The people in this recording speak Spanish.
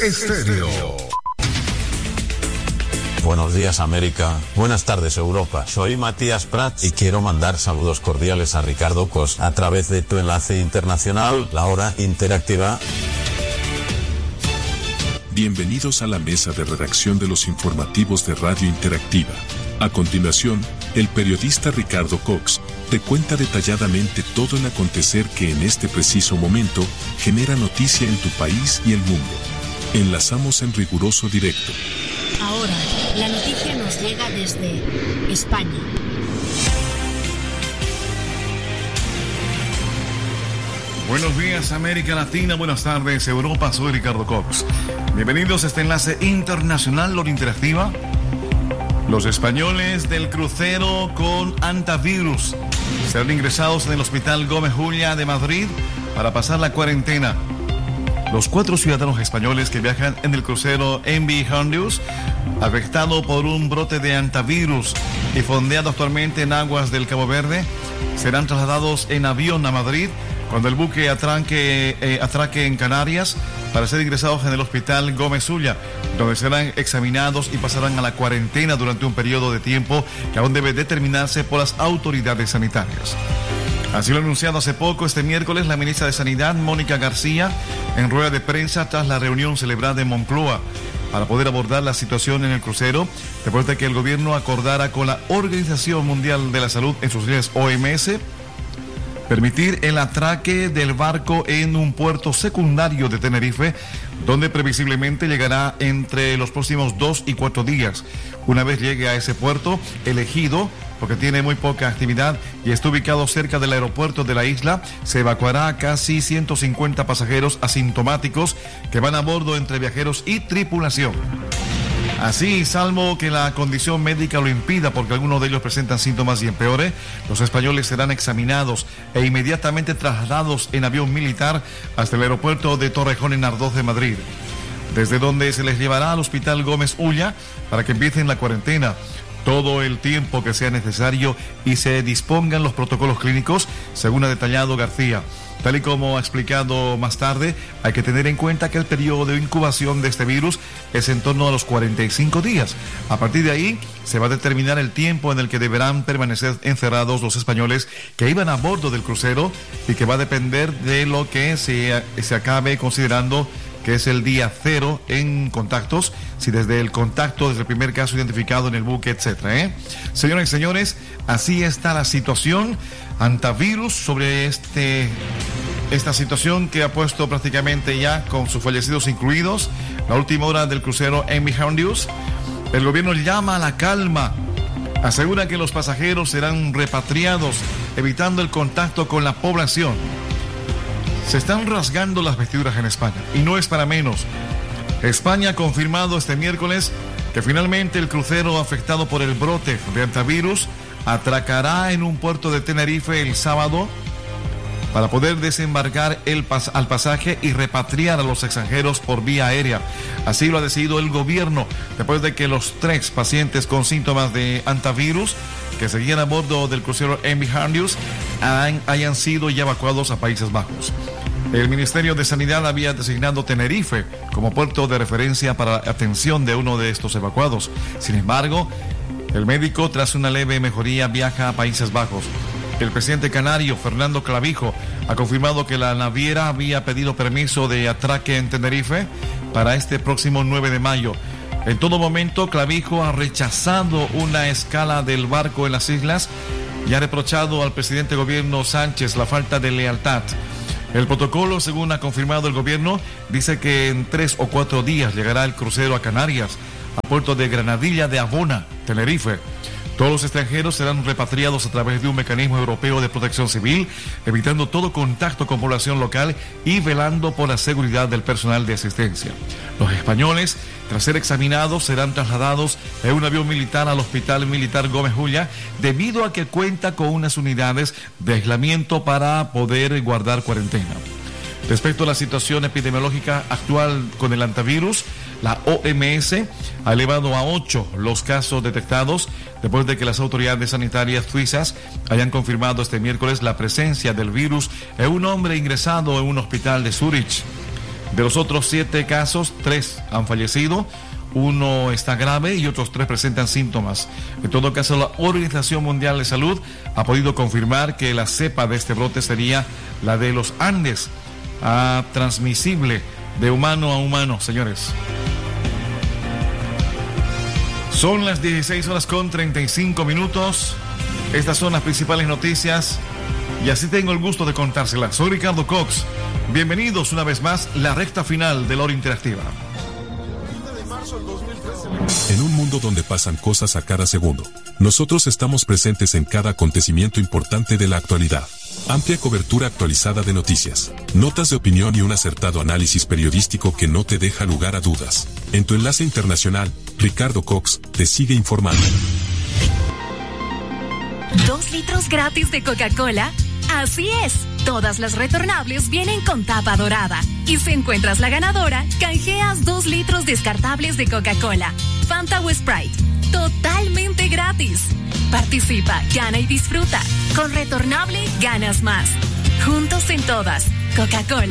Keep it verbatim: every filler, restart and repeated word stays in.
Estéreo. Buenos días, América. Buenas tardes, Europa. Soy Matías Prats y quiero mandar saludos cordiales a Ricardo Cos a través de tu enlace internacional, la hora interactiva. Bienvenidos a la mesa de redacción de los informativos de Radio Interactiva. A continuación, el periodista Ricardo Cox te cuenta detalladamente todo el acontecer que en este preciso momento genera noticia en tu país y el mundo. Enlazamos en riguroso directo. Ahora, la noticia nos llega desde España. Buenos días, América Latina. Buenas tardes, Europa. Soy Ricardo Cox. Bienvenidos a este enlace internacional, Hora Interactiva. Los españoles del crucero con antivirus serán ingresados en el Hospital Gómez Julia de Madrid para pasar la cuarentena. Los cuatro ciudadanos españoles que viajan en el crucero M V Honduras, afectado por un brote de antivirus y fondeado actualmente en aguas del Cabo Verde, serán trasladados en avión a Madrid cuando el buque atraque, eh, atraque en Canarias para ser ingresados en el Hospital Gómez Julia, donde serán examinados y pasarán a la cuarentena durante un periodo de tiempo que aún debe determinarse por las autoridades sanitarias. Así lo ha anunciado hace poco, este miércoles, la ministra de Sanidad, Mónica García, en rueda de prensa tras la reunión celebrada en Moncloa para poder abordar la situación en el crucero, después de que el gobierno acordara con la Organización Mundial de la Salud, en sus siglas O M S, permitir el atraque del barco en un puerto secundario de Tenerife, donde previsiblemente llegará entre los próximos dos y cuatro días. Una vez llegue a ese puerto elegido, porque tiene muy poca actividad y está ubicado cerca del aeropuerto de la isla, se evacuará a casi ciento cincuenta pasajeros asintomáticos que van a bordo entre viajeros y tripulación. Así, salvo que la condición médica lo impida, porque algunos de ellos presentan síntomas y empeore, los españoles serán examinados e inmediatamente trasladados en avión militar hasta el aeropuerto de Torrejón en Ardoz de Madrid, desde donde se les llevará al Hospital Gómez Julia para que empiecen la cuarentena todo el tiempo que sea necesario y se dispongan los protocolos clínicos, según ha detallado García. Tal y como ha explicado más tarde, hay que tener en cuenta que el periodo de incubación de este virus es en torno a los cuarenta y cinco días. A partir de ahí, se va a determinar el tiempo en el que deberán permanecer encerrados los españoles que iban a bordo del crucero y que va a depender de lo que se, se acabe considerando que es el día cero en contactos, si desde el contacto, desde el primer caso identificado en el buque, etcétera, ¿eh? Señoras y señores, así está la situación antivirus sobre este, esta situación que ha puesto prácticamente ya con sus fallecidos incluidos la última hora del crucero M V Honduras. El gobierno llama a la calma, asegura que los pasajeros serán repatriados, evitando el contacto con la población. Se están rasgando las vestiduras en España, y no es para menos. España ha confirmado este miércoles que finalmente el crucero afectado por el brote de antivirus atracará en un puerto de Tenerife el sábado para poder desembarcar el pas- al pasaje y repatriar a los extranjeros por vía aérea. Así lo ha decidido el gobierno, después de que los tres pacientes con síntomas de antivirus que seguían a bordo del crucero M V Honduras han, hayan sido ya evacuados a Países Bajos. El Ministerio de Sanidad había designado Tenerife como puerto de referencia para la atención de uno de estos evacuados. Sin embargo, el médico, tras una leve mejoría, viaja a Países Bajos. El presidente canario, Fernando Clavijo, ha confirmado que la naviera había pedido permiso de atraque en Tenerife para este próximo nueve de mayo. En todo momento, Clavijo ha rechazado una escala del barco en las islas y ha reprochado al presidente gobierno Sánchez la falta de lealtad. El protocolo, según ha confirmado el gobierno, dice que en tres o cuatro días llegará el crucero a Canarias, a puerto de Granadilla de Abona, Tenerife. Todos los extranjeros serán repatriados a través de un mecanismo europeo de protección civil, evitando todo contacto con población local y velando por la seguridad del personal de asistencia. Los españoles, tras ser examinados, serán trasladados en un avión militar al Hospital Militar Gómez Julia, debido a que cuenta con unas unidades de aislamiento para poder guardar cuarentena. Respecto a la situación epidemiológica actual con el antivirus, la O M S ha elevado a ocho los casos detectados después de que las autoridades sanitarias suizas hayan confirmado este miércoles la presencia del virus en un hombre ingresado en un hospital de Zúrich. De los otros siete casos, tres han fallecido, uno está grave y otros tres presentan síntomas. En todo caso, la Organización Mundial de Salud ha podido confirmar que la cepa de este brote sería la de los Andes, ah, transmisible de humano a humano, señores. Son las dieciséis horas con treinta y cinco minutos. Estas son las principales noticias y así tengo el gusto de contárselas. Soy Ricardo Cox. Bienvenidos una vez más a la recta final de la hora interactiva. En un mundo donde pasan cosas a cada segundo, nosotros estamos presentes en cada acontecimiento importante de la actualidad. Amplia cobertura actualizada de noticias, notas de opinión y un acertado análisis periodístico que no te deja lugar a dudas. En tu enlace internacional, Ricardo Cox te sigue informando. ¿Dos litros gratis de Coca-Cola? Así es, todas las retornables vienen con tapa dorada. Y si encuentras la ganadora, canjeas dos litros descartables de Coca-Cola, Fanta o Sprite, totalmente gratis. Participa, gana y disfruta. Con retornable ganas más. Juntos en todas. Coca-Cola.